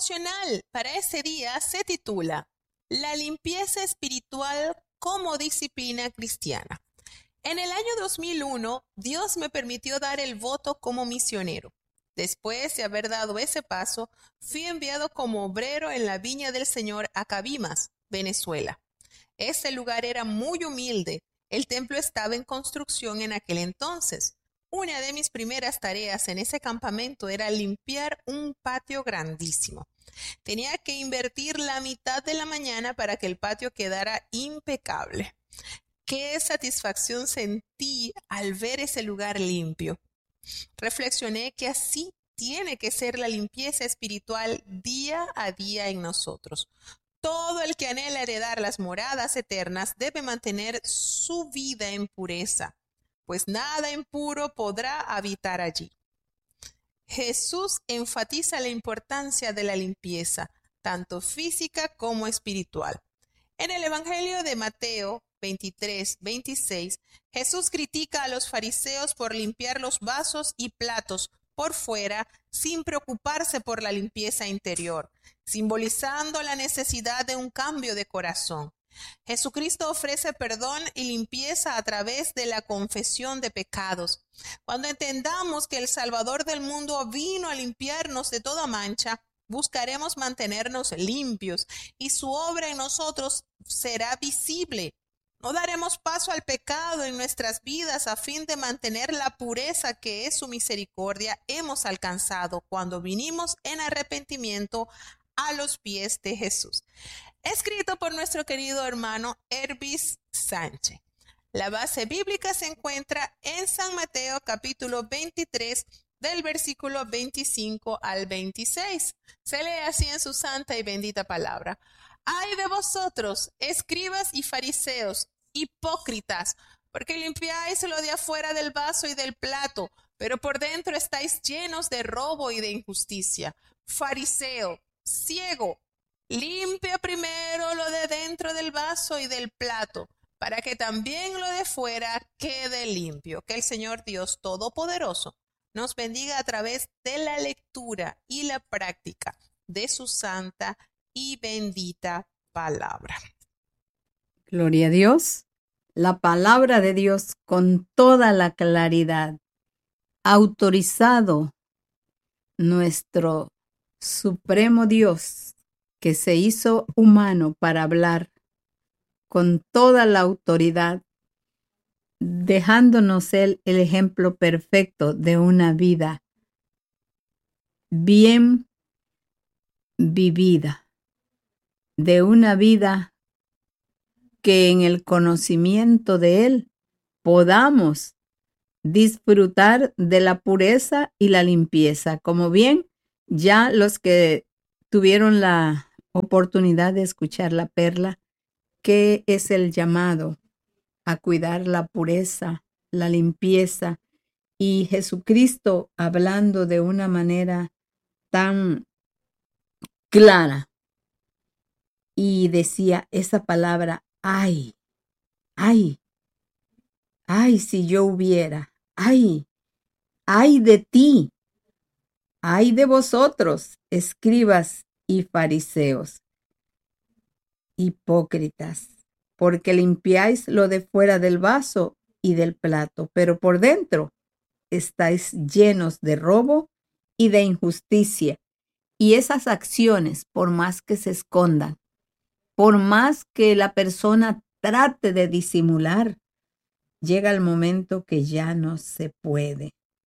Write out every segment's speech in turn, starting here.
devocional para ese día se titula La limpieza espiritual como disciplina cristiana. En el año 2001, Dios me permitió dar el voto como misionero. Después de haber dado ese paso, fui enviado como obrero en la viña del Señor a Cabimas, Venezuela. Ese lugar era muy humilde. El templo estaba en construcción en aquel entonces. Una de mis primeras tareas en ese campamento era limpiar un patio grandísimo. Tenía que invertir la mitad de la mañana para que el patio quedara impecable. Qué satisfacción sentí al ver ese lugar limpio. Reflexioné que así tiene que ser la limpieza espiritual día a día en nosotros. Todo el que anhela heredar las moradas eternas debe mantener su vida en pureza, pues nada impuro podrá habitar allí. Jesús enfatiza la importancia de la limpieza, tanto física como espiritual. En el Evangelio de Mateo 23-26, Jesús critica a los fariseos por limpiar los vasos y platos por fuera sin preocuparse por la limpieza interior, simbolizando la necesidad de un cambio de corazón. Jesucristo ofrece perdón y limpieza a través de la confesión de pecados. Cuando entendamos que el Salvador del mundo vino a limpiarnos de toda mancha, buscaremos mantenernos limpios y su obra en nosotros será visible. No daremos paso al pecado en nuestras vidas a fin de mantener la pureza que es su misericordia hemos alcanzado cuando vinimos en arrepentimiento a los pies de Jesús. Escrito por nuestro querido hermano Hervis Sánchez. La base bíblica se encuentra en San Mateo capítulo 23 del versículo 25 al 26. Se lee así en su santa y bendita palabra. ¡Ay de vosotros, escribas y fariseos, hipócritas! Porque limpiáis lo de afuera del vaso y del plato, pero por dentro estáis llenos de robo y de injusticia. Fariseo, ciego, limpia primero lo de dentro del vaso y del plato, para que también lo de fuera quede limpio. Que el Señor Dios Todopoderoso nos bendiga a través de la lectura y la práctica de su santa y bendita palabra. Gloria a Dios. La palabra de Dios con toda la claridad. Autorizado nuestro supremo Dios que se hizo humano para hablar con toda la autoridad, dejándonos el ejemplo perfecto de una vida bien vivida, de una vida que en el conocimiento de Él podamos disfrutar de la pureza y la limpieza, como bien ya los que tuvieron la oportunidad de escuchar la perla, que es el llamado a cuidar la pureza, la limpieza, y Jesucristo hablando de una manera tan clara y decía esa palabra, ay, ay, ay, si yo hubiera, ay de ti, ay de vosotros, escribas y fariseos, hipócritas, porque limpiáis lo de fuera del vaso y del plato, pero por dentro estáis llenos de robo y de injusticia. Y esas acciones, por más que se escondan, por más que la persona trate de disimular, llega el momento que ya no se puede.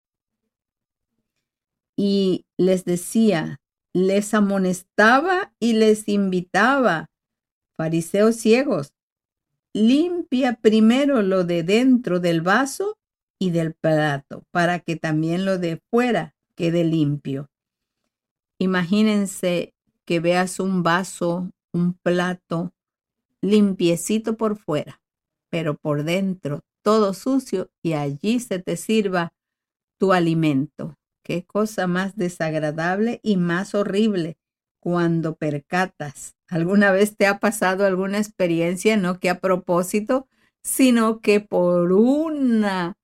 Y les decía, les amonestaba y les invitaba, fariseos ciegos, limpia primero lo de dentro del vaso y del plato, para que también lo de fuera quede limpio. Imagínense que veas un vaso, un plato limpiecito por fuera, pero por dentro todo sucio, y allí se te sirva tu alimento. Qué cosa más desagradable y más horrible cuando percatas. ¿Alguna vez te ha pasado alguna experiencia, no que a propósito, sino que por una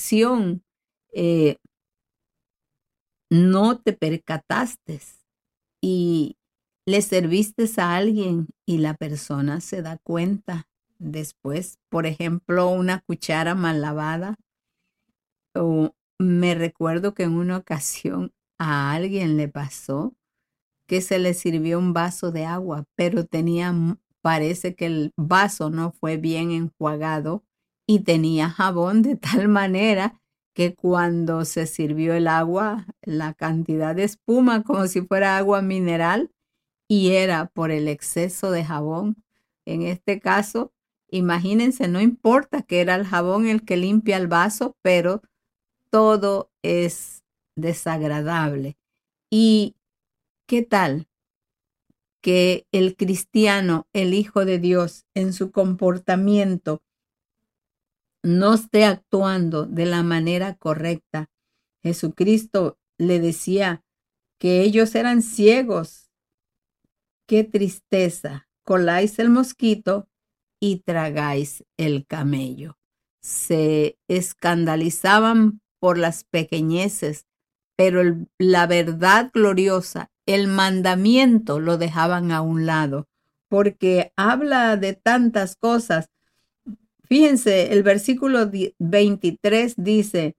situación no te percataste y le serviste a alguien y la persona se da cuenta después. Por ejemplo, una cuchara mal lavada. O me recuerdo que en una ocasión a alguien le pasó que se le sirvió un vaso de agua, pero parece que el vaso no fue bien enjuagado y tenía jabón de tal manera que cuando se sirvió el agua, la cantidad de espuma como si fuera agua mineral y era por el exceso de jabón. En este caso, imagínense, no importa que era el jabón el que limpia el vaso, pero todo es desagradable. ¿Y qué tal que el cristiano, el Hijo de Dios, en su comportamiento no esté actuando de la manera correcta? Jesucristo le decía que ellos eran ciegos. Qué tristeza. Coláis el mosquito y tragáis el camello. Se escandalizaban por las pequeñeces, pero la verdad gloriosa, el mandamiento, lo dejaban a un lado, porque habla de tantas cosas. Fíjense, el versículo 23 dice,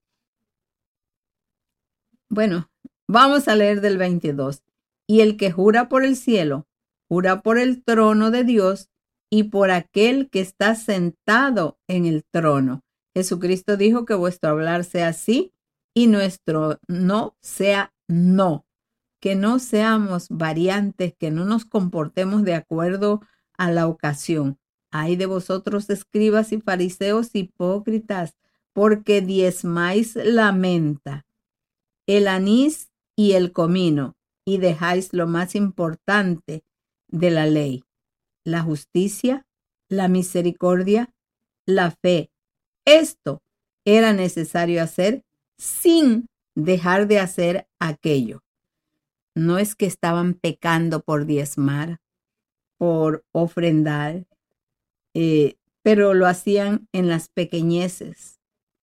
bueno, vamos a leer del 22. Y el que jura por el cielo, jura por el trono de Dios y por aquel que está sentado en el trono. Jesucristo dijo que vuestro hablar sea sí y nuestro no sea no. Que no seamos variantes, que no nos comportemos de acuerdo a la ocasión. Ay de vosotros, escribas y fariseos hipócritas, porque diezmáis la menta, el anís y el comino, y dejáis lo más importante de la ley, la justicia, la misericordia, la fe. Esto era necesario hacer sin dejar de hacer aquello. No es que estaban pecando por diezmar, por ofrendar, pero lo hacían en las pequeñeces.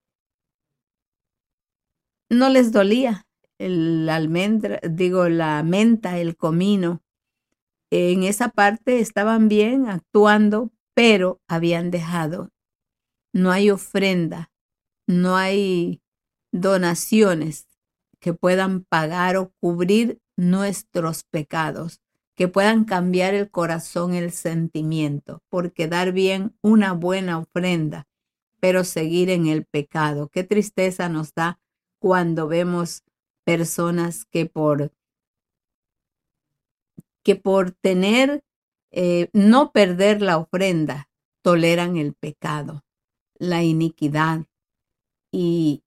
No les dolía la menta, el comino. En esa parte estaban bien actuando, pero habían dejado. No hay ofrenda, no hay donaciones que puedan pagar o cubrir nuestros pecados, que puedan cambiar el corazón, el sentimiento, porque dar bien una buena ofrenda, pero seguir en el pecado. Qué tristeza nos da cuando vemos personas que por tener, no perder la ofrenda, toleran el pecado, la iniquidad y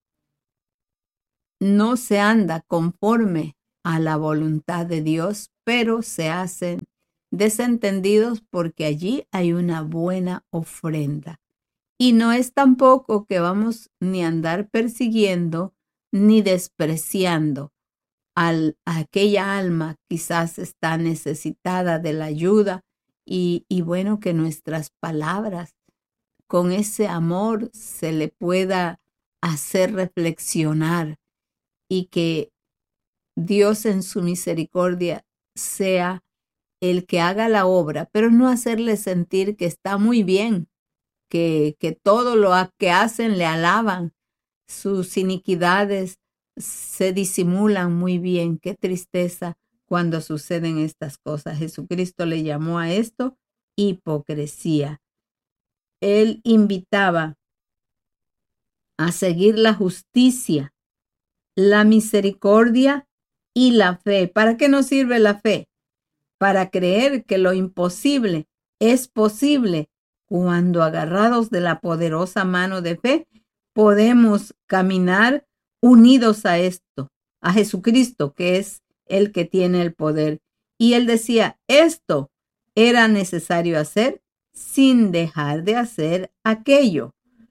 no se anda conforme a la voluntad de Dios, pero se hacen desentendidos porque allí hay una buena ofrenda. Y no es tampoco que vamos ni a andar persiguiendo ni despreciando a aquella alma quizás está necesitada de la ayuda y bueno, que nuestras palabras con ese amor se le pueda hacer reflexionar y que Dios en su misericordia sea el que haga la obra, pero no hacerle sentir que está muy bien, que todo lo que hacen le alaban, sus iniquidades se disimulan muy bien. Qué tristeza cuando suceden estas cosas. Jesucristo le llamó a esto hipocresía. Él invitaba a seguir la justicia, la misericordia y la fe. ¿Para qué nos sirve la fe? Para creer que lo imposible es posible. Cuando agarrados de la poderosa mano de fe, podemos caminar unidos a esto, a Jesucristo, que es el que tiene el poder. Y él decía, esto era necesario hacer sin dejar de hacer aquello.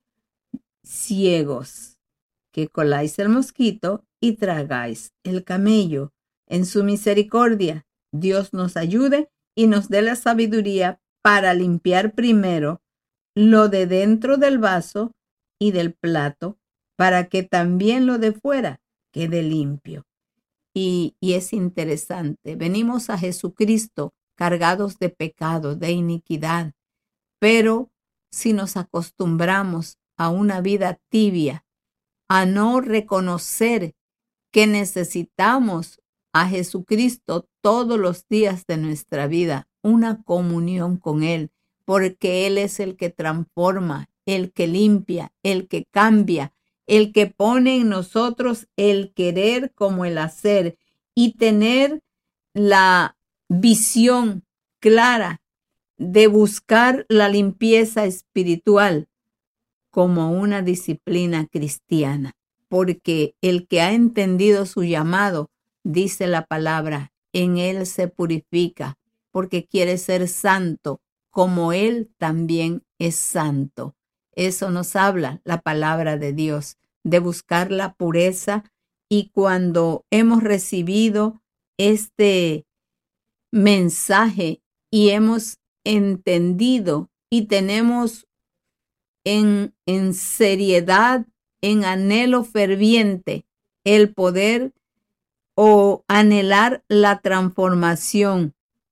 Ciegos, que coláis el mosquito y tragáis el camello. En su misericordia, Dios nos ayude y nos dé la sabiduría para limpiar primero lo de dentro del vaso y del plato, para que también lo de fuera quede limpio. y es interesante. Venimos a Jesucristo cargados de pecado, de iniquidad, pero si nos acostumbramos a una vida tibia, a no reconocer que necesitamos a Jesucristo todos los días de nuestra vida, una comunión con Él, porque Él es el que transforma, el que limpia, el que cambia, el que pone en nosotros el querer como el hacer y tener la visión clara de buscar la limpieza espiritual como una disciplina cristiana, porque el que ha entendido su llamado, dice la palabra, en él se purifica, porque quiere ser santo, como él también es santo. Eso nos habla la palabra de Dios, de buscar la pureza, y cuando hemos recibido este mensaje y hemos entendido y tenemos en seriedad, en anhelo ferviente, el poder o anhelar la transformación.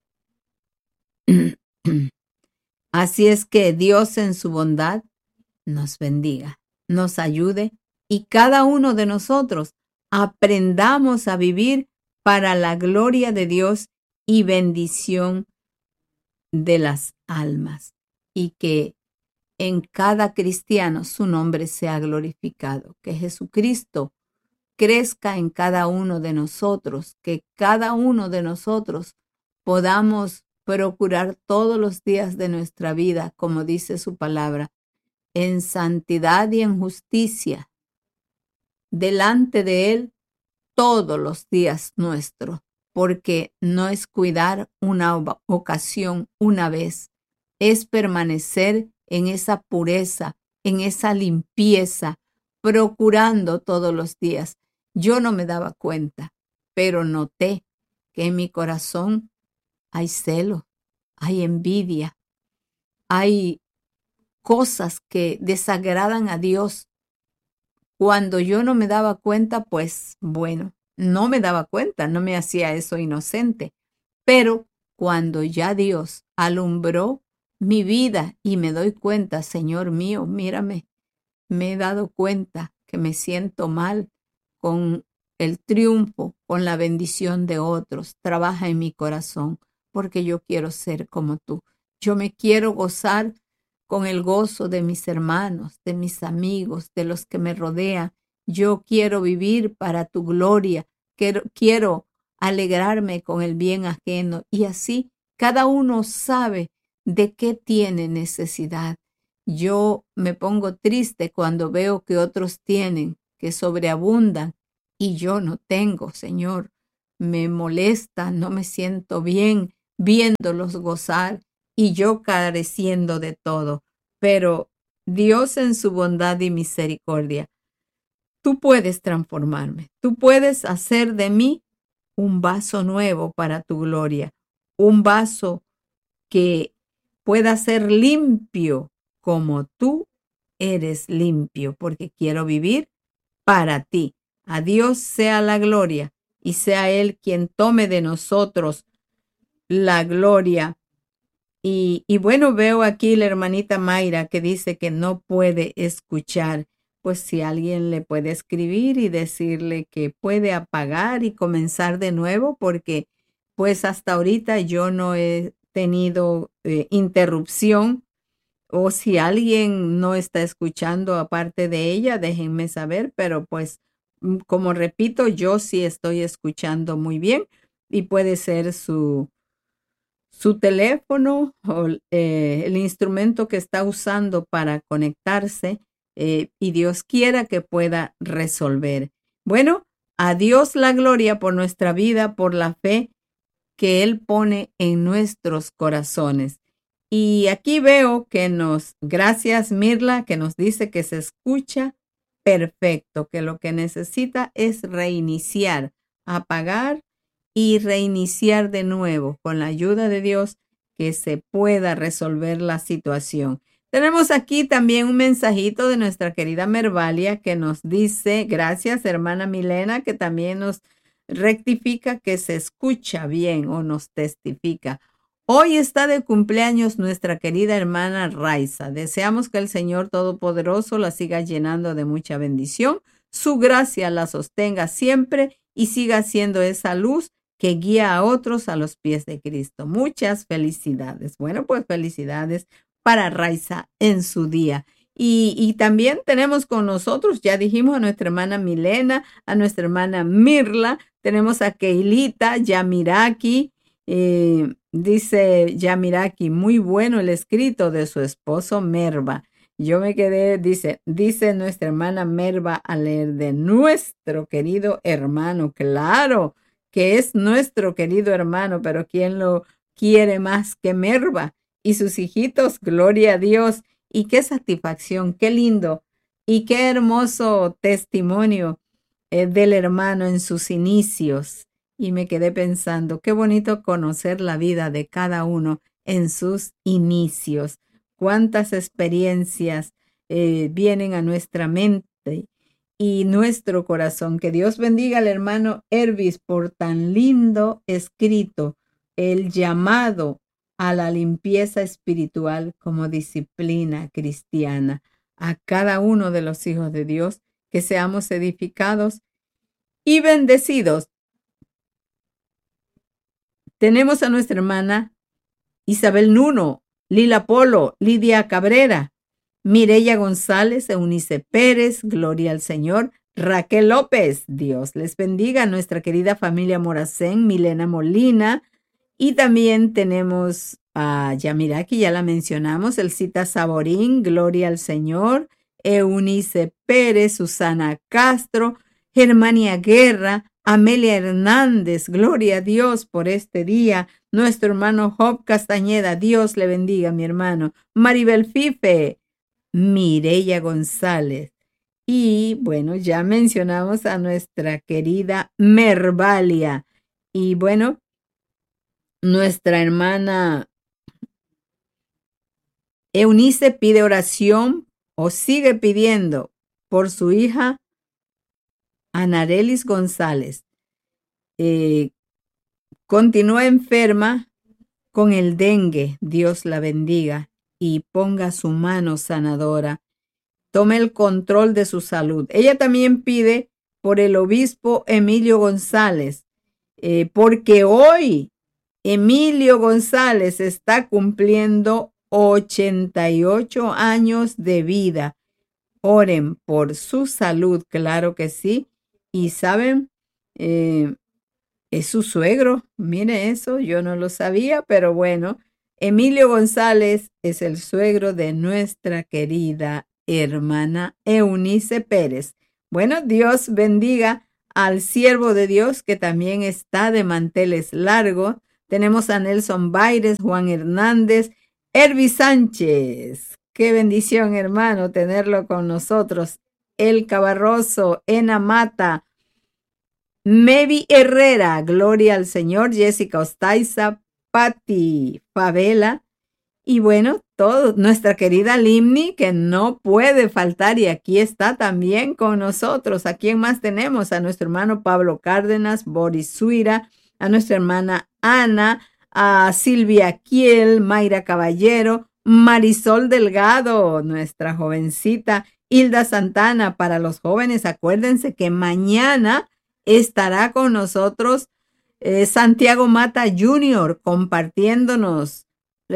Así es que Dios en su bondad nos bendiga, nos ayude y cada uno de nosotros aprendamos a vivir para la gloria de Dios y bendición de las almas, y que en cada cristiano su nombre sea glorificado, que Jesucristo crezca en cada uno de nosotros, que cada uno de nosotros podamos procurar todos los días de nuestra vida, como dice su palabra, en santidad y en justicia, delante de Él todos los días nuestros, porque no es cuidar una ocasión una vez, es permanecer en esa pureza, en esa limpieza, procurando todos los días. Yo no me daba cuenta, pero noté que en mi corazón hay celo, hay envidia, hay cosas que desagradan a Dios. Cuando yo no me daba cuenta, pues bueno, no me daba cuenta, no me hacía eso inocente. Pero cuando ya Dios alumbró mi vida y me doy cuenta, Señor mío, mírame, me he dado cuenta que me siento mal con el triunfo, con la bendición de otros. Trabaja en mi corazón, porque yo quiero ser como tú. Yo me quiero gozar con el gozo de mis hermanos, de mis amigos, de los que me rodean. Yo quiero vivir para tu gloria. Quiero alegrarme con el bien ajeno. Y así cada uno sabe de qué tiene necesidad. Yo me pongo triste cuando veo que otros tienen, que sobreabundan, y yo no tengo, Señor. Me molesta, no me siento bien viéndolos gozar y yo careciendo de todo. Pero Dios en su bondad y misericordia, tú puedes transformarme, tú puedes hacer de mí un vaso nuevo para tu gloria, un vaso que pueda ser limpio como tú eres limpio, porque quiero vivir para ti. A Dios sea la gloria y sea Él quien tome de nosotros la gloria. Y bueno, veo aquí la hermanita Mayra que dice que no puede escuchar. Pues si alguien le puede escribir y decirle que puede apagar y comenzar de nuevo, porque pues hasta ahorita yo no he tenido interrupción. O si alguien no está escuchando aparte de ella, déjenme saber, pero pues como repito, yo sí estoy escuchando muy bien y puede ser su teléfono o el instrumento que está usando para conectarse, y Dios quiera que pueda resolver. Bueno, a Dios la gloria por nuestra vida, por la fe que Él pone en nuestros corazones. Y aquí veo que gracias Mirla, que nos dice que se escucha perfecto, que lo que necesita es reiniciar, apagar y reiniciar de nuevo con la ayuda de Dios, que se pueda resolver la situación. Tenemos aquí también un mensajito de nuestra querida Mervalia que nos dice, gracias hermana Milena, que también nos rectifica que se escucha bien o nos testifica. Hoy está de cumpleaños nuestra querida hermana Raiza. Deseamos que el Señor Todopoderoso la siga llenando de mucha bendición. Su gracia la sostenga siempre y siga siendo esa luz que guía a otros a los pies de Cristo. Muchas felicidades. Bueno, pues felicidades para Raiza en su día. Y también tenemos con nosotros, ya dijimos, a nuestra hermana Milena, a nuestra hermana Mirla, tenemos a Keilita Yamiraki, dice Yamiraki, muy bueno el escrito de su esposo Merva. Yo me quedé, dice nuestra hermana Merva al leer de nuestro querido hermano. Claro que es nuestro querido hermano, pero ¿quién lo quiere más que Merva? Y sus hijitos, gloria a Dios. Y qué satisfacción, qué lindo y qué hermoso testimonio del hermano en sus inicios. Y me quedé pensando, qué bonito conocer la vida de cada uno en sus inicios. Cuántas experiencias vienen a nuestra mente y nuestro corazón. Que Dios bendiga al hermano Ervis por tan lindo escrito, el llamado a la limpieza espiritual como disciplina cristiana. A cada uno de los hijos de Dios, que seamos edificados y bendecidos. Tenemos a nuestra hermana Isabel Nuno, Lila Polo, Lidia Cabrera, Mireya González, Eunice Pérez, Gloria al Señor, Raquel López, Dios les bendiga, nuestra querida familia Moracén, Milena Molina, y también tenemos a Yamiraki, ya la mencionamos, Elcita Saborín, Gloria al Señor, Eunice Pérez, Susana Castro, Germania Guerra, Amelia Hernández, gloria a Dios por este día. Nuestro hermano Job Castañeda, Dios le bendiga, mi hermano. Maribel Fife, Mireya González. Y bueno, ya mencionamos a nuestra querida Mervalia. Y bueno, nuestra hermana Eunice pide oración o sigue pidiendo por su hija Anarelis González. Continúa enferma con el dengue. Dios la bendiga y ponga su mano sanadora. Tome el control de su salud. Ella también pide por el obispo Emilio González, porque hoy Emilio González está cumpliendo 88 años de vida. Oren por su salud, claro que sí. Y saben, es su suegro. Mire eso, yo no lo sabía, pero bueno, Emilio González es el suegro de nuestra querida hermana Eunice Pérez. Bueno, Dios bendiga al siervo de Dios que también está de manteles largos. Tenemos a Nelson Baires, Juan Hernández, Hervi Sánchez. Qué bendición, hermano, tenerlo con nosotros. El Cabarroso, Ena Mata, Mevi Herrera, gloria al Señor, Jessica Ostaiza, Patti Favela y bueno, todo, nuestra querida Limni que no puede faltar y aquí está también con nosotros. ¿A quién más tenemos? A nuestro hermano Pablo Cárdenas, Boris Suira, a nuestra hermana Ana, a Silvia Kiel, Mayra Caballero, Marisol Delgado, nuestra jovencita, Hilda Santana. Para los jóvenes, acuérdense que mañana estará con nosotros Santiago Mata Jr. compartiéndonos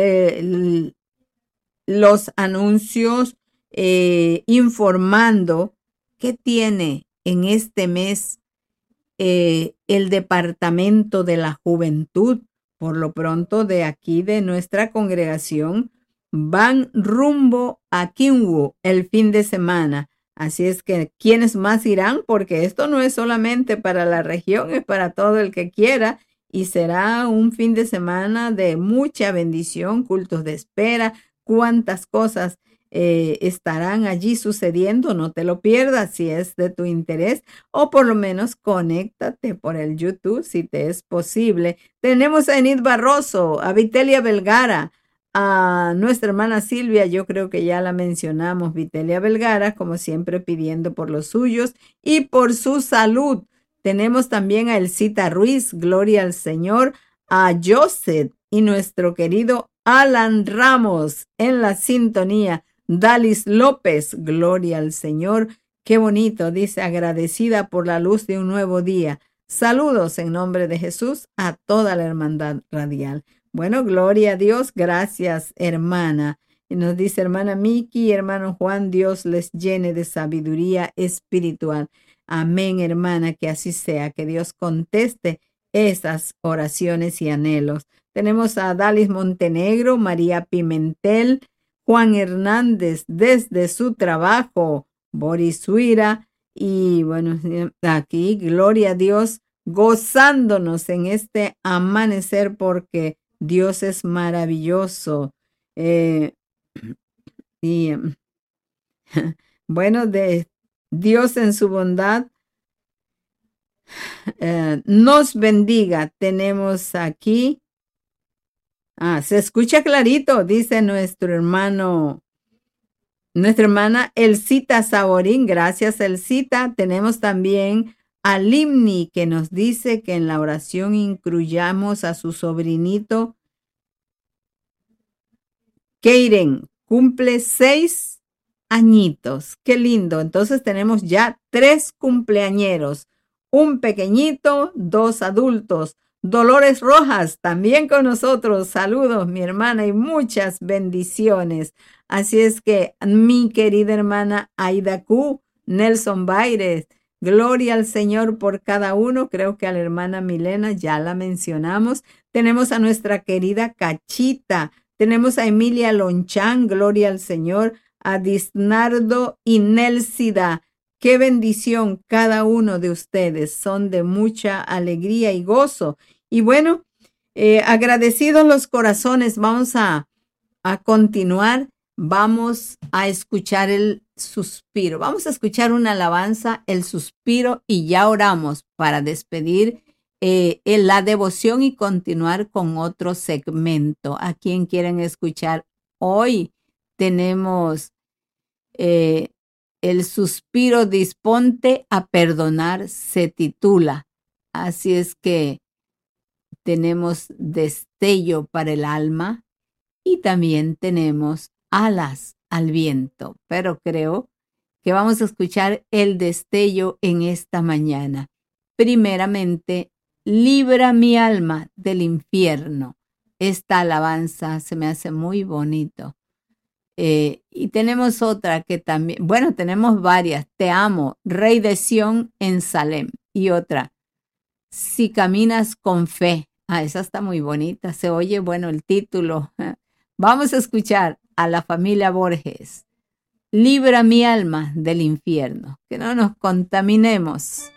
los anuncios, informando qué tiene en este mes el Departamento de la Juventud. Por lo pronto, de aquí de nuestra congregación van rumbo a Kinwu el fin de semana. Así es que, ¿quiénes más irán? Porque esto no es solamente para la región, es para todo el que quiera. Y será un fin de semana de mucha bendición, cultos de espera, cuántas cosas estarán allí sucediendo. No te lo pierdas si es de tu interés, o por lo menos conéctate por el YouTube si te es posible. Tenemos a Enid Barroso, a Vitelia Vergara, a nuestra hermana Silvia, yo creo que ya la mencionamos, Vitelia Vergara, como siempre pidiendo por los suyos y por su salud. Tenemos también a Elcita Ruiz, gloria al Señor, a Joseph y nuestro querido Alan Ramos en la sintonía. Dalis López, gloria al Señor. Qué bonito, dice, agradecida por la luz de un nuevo día. Saludos en nombre de Jesús a toda la hermandad radial. Bueno, gloria a Dios, gracias hermana. Y nos dice hermana Miki, hermano Juan, Dios les llene de sabiduría espiritual. Amén, hermana, que así sea, que Dios conteste esas oraciones y anhelos. Tenemos a Dalis Montenegro, María Pimentel, Juan Hernández desde su trabajo, Boris Suira, y bueno, aquí, gloria a Dios, gozándonos en este amanecer porque Dios es maravilloso. Bueno, de Dios en su bondad nos bendiga. Tenemos aquí, se escucha clarito, dice nuestra hermana Elcita Saborín. Gracias, Elcita. Tenemos también a Limni, que nos dice que en la oración incluyamos a su sobrinito Keiren, cumple 6 añitos. Qué lindo. Entonces tenemos ya 3 cumpleañeros, un pequeñito, 2 adultos. Dolores Rojas, también con nosotros. Saludos, mi hermana, y muchas bendiciones. Así es que mi querida hermana Aida Q, Nelson Baires, gloria al Señor por cada uno. Creo que a la hermana Milena ya la mencionamos. Tenemos a nuestra querida Cachita. Tenemos a Emilia Lonchán, gloria al Señor, a Disnardo y Nelsida. Qué bendición cada uno de ustedes. Son de mucha alegría y gozo. Y bueno, agradecidos los corazones, vamos a continuar. Vamos a escuchar el suspiro. Vamos a escuchar una alabanza, el suspiro, y ya oramos para despedir en la devoción y continuar con otro segmento. ¿A quién quieren escuchar hoy? Tenemos el suspiro, disponte a perdonar, se titula. Así es que tenemos destello para el alma y también tenemos alas al viento, pero creo que vamos a escuchar el destello en esta mañana. Primeramente, libra mi alma del infierno. Esta alabanza se me hace muy bonito. Y tenemos otra que también, bueno, tenemos varias. Te amo, Rey de Sión en Salem. Y otra, si caminas con fe. Esa está muy bonita. Se oye, bueno, el título. Vamos a escuchar a la familia Borges. Libra mi alma del infierno. Que no nos contaminemos.